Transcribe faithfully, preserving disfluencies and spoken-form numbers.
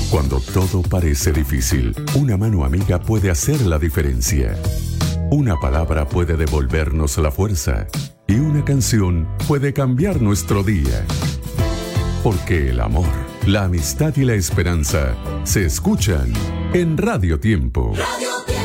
Cuando todo parece difícil, una mano amiga puede hacer la diferencia. Una palabra puede devolvernos la fuerza y una canción puede cambiar nuestro día. Porque el amor, la amistad y la esperanza se escuchan en Radio Tiempo. Radio Tiempo.